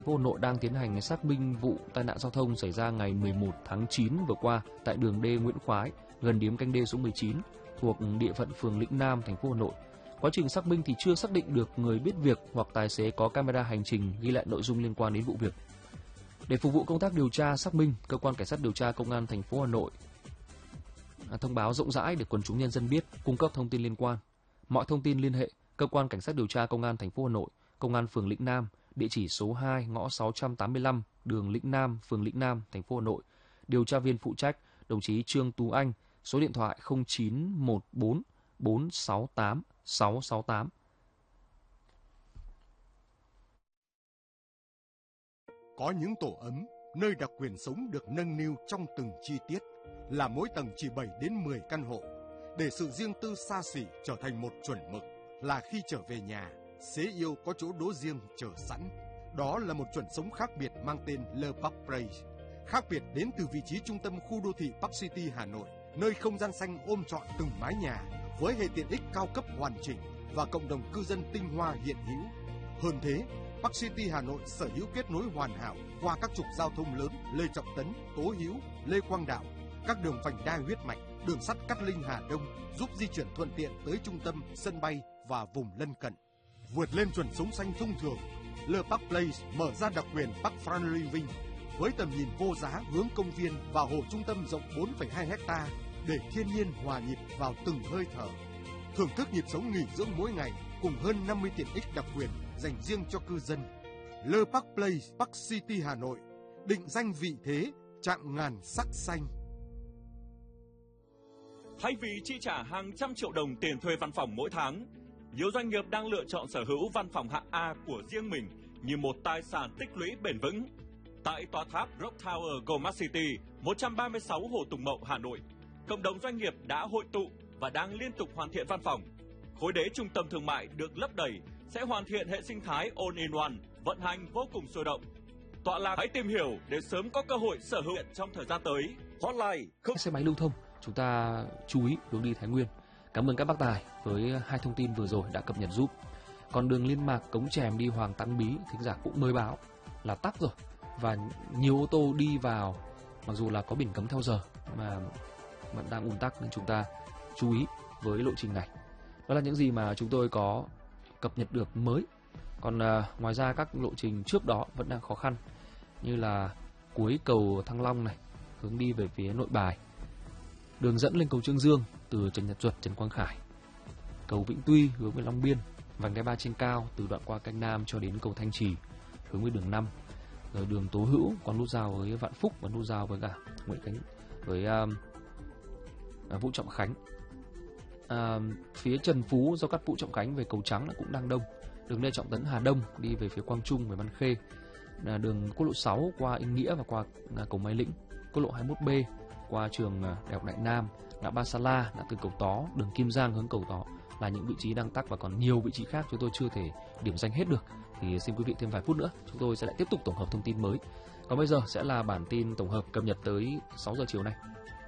Thành phố Hà Nội đang tiến hành xác minh vụ tai nạn giao thông xảy ra ngày 11 tháng 9 vừa qua tại đường D Nguyễn Khoái, gần điếm canh D số 19 thuộc địa phận phường Lĩnh Nam, thành phố Hà Nội. Quá trình xác minh thì chưa xác định được người biết việc hoặc tài xế có camera hành trình ghi lại nội dung liên quan đến vụ việc. Để phục vụ công tác điều tra xác minh, cơ quan cảnh sát điều tra công an thành phố Hà Nội thông báo rộng rãi để quần chúng nhân dân biết, cung cấp thông tin liên quan. Mọi thông tin liên hệ cơ quan cảnh sát điều tra công an thành phố Hà Nội, công an phường Lĩnh Nam, địa chỉ số 2 ngõ 685, đường Lĩnh Nam, phường Lĩnh Nam, thành phố Hà Nội. Điều tra viên phụ trách đồng chí Trương Tú Anh, số điện thoại 0914 468 668. Có những tổ ấm, nơi đặc quyền sống được nâng niu trong từng chi tiết, là mỗi tầng chỉ 7 đến 10 căn hộ, để sự riêng tư xa xỉ trở thành một chuẩn mực, là khi trở về nhà, xế yêu có chỗ đỗ riêng chờ sẵn. Đó là một chuẩn sống khác biệt mang tên Le Parc Place. Khác biệt đến từ vị trí trung tâm khu đô thị Park City Hà Nội, nơi không gian xanh ôm trọn từng mái nhà, với hệ tiện ích cao cấp hoàn chỉnh và cộng đồng cư dân tinh hoa hiện hữu. Hơn thế, Park City Hà Nội sở hữu kết nối hoàn hảo qua các trục giao thông lớn Lê Trọng Tấn, Tố Hữu, Lê Quang Đạo, các đường vành đai huyết mạch, đường sắt Cát Linh Hà Đông, giúp di chuyển thuận tiện tới trung tâm, sân bay và vùng lân cận. Vượt lên chuẩn sống xanh thông thường, Le Parc Place mở ra đặc quyền Park Front Living với tầm nhìn vô giá hướng công viên và hồ trung tâm rộng 4,2 ha để thiên nhiên hòa nhịp vào từng hơi thở. Thưởng thức nhịp sống nghỉ dưỡng mỗi ngày cùng hơn 50 tiện ích đặc quyền dành riêng cho cư dân. Le Parc Place, Park City Hà Nội, định danh vị thế chạm ngàn sắc xanh. Thay vì chi trả hàng trăm triệu đồng tiền thuê văn phòng mỗi tháng, nhiều doanh nghiệp đang lựa chọn sở hữu văn phòng hạng A của riêng mình như một tài sản tích lũy bền vững. Tại tòa tháp Rock Tower Goldmark City, 136 Hồ Tùng Mậu, Hà Nội, cộng đồng doanh nghiệp đã hội tụ và đang liên tục hoàn thiện văn phòng. Khối đế trung tâm thương mại được lấp đầy sẽ hoàn thiện hệ sinh thái all-in-one, vận hành vô cùng sôi động. Tọa lạc hãy tìm hiểu để sớm có cơ hội sở hữu trong thời gian tới. Hotline xe máy lưu thông, chúng ta chú ý hướng đi Thái Nguyên. Cảm ơn các bác tài với hai thông tin vừa rồi đã cập nhật giúp. Còn đường Liên Mạc Cống Chèm đi Hoàng Tán Bí, thính giả cũng mới báo là tắc rồi, và nhiều ô tô đi vào, mặc dù là có biển cấm theo giờ mà vẫn đang ùn tắc, nên chúng ta chú ý với lộ trình này. Đó là những gì mà chúng tôi có cập nhật được mới. Còn ngoài ra các lộ trình trước đó vẫn đang khó khăn, như là cuối cầu Thăng Long này, hướng đi về phía Nội Bài, đường dẫn lên cầu Trương Dương từ Trần Nhật Duật, Trần Quang Khải, cầu Vĩnh Tuy hướng về Long Biên, vành đai 3 trên cao từ đoạn qua Canh Nam cho đến cầu Thanh Trì hướng với đường 5, rồi đường Tố Hữu còn nút giao với Vạn Phúc và nút giao với cả Nguyễn Khánh với Vũ Trọng Khánh. Phía Trần Phú do cắt Vũ Trọng Khánh về cầu Trắng cũng đang đông. Đường Lê Trọng Tấn Hà Đông đi về phía Quang Trung về Văn Khê, đường quốc lộ 6 qua Yên Nghĩa và qua cầu Mai Lĩnh, quốc lộ 21B qua trường Đại học Đại Nam, ngã Ba Sa La, ngã tư Cầu Tó, đường Kim Giang hướng Cầu Tó là những vị trí đang tắc, và còn nhiều vị trí khác chúng tôi chưa thể điểm danh hết được. Thì xin quý vị thêm vài phút nữa chúng tôi sẽ lại tiếp tục tổng hợp thông tin mới. Còn bây giờ sẽ là bản tin tổng hợp cập nhật tới 6 giờ chiều nay.